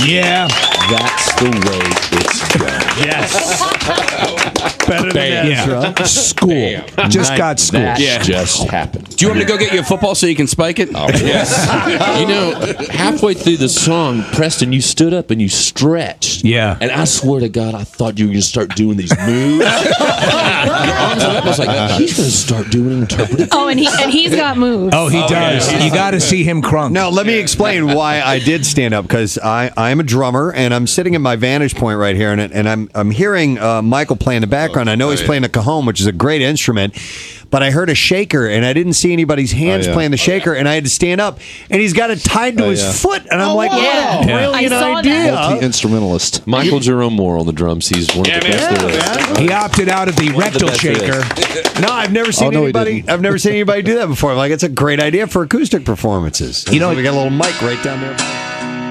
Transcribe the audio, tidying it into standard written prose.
Yeah. That's the way it's done. Yes. Better than Yeah. School. Just got school. That Yeah. just happened. Do you want me to go get you a football so you can spike it? Oh, yes. You know, halfway through the song, Preston, you stood up and you stretched. Yeah. And I swear to God, I thought you were going to start doing these moves. Your arms went up. I was like, he's going to start doing interpretive. Oh, and he's got moves. Oh, he does. You got to see him crunk. Now, let me explain why I did stand up, because I'm a drummer, and I'm sitting in my vantage point right here, and I'm hearing Michael play in the background. I know he's playing a cajon, which is a great instrument, but I heard a shaker, and I didn't see anybody's hands playing the shaker, and I had to stand up, and he's got it tied to his foot, and I'm like, what a brilliant idea. Multi-instrumentalist. Michael Jerome Moore on the drums. He's one of the best there is. He opted out of the rectal best there shaker. No, I've never seen anybody. I've never seen anybody do that before. I'm like, it's a great idea for acoustic performances. You know, we got a little mic right down there.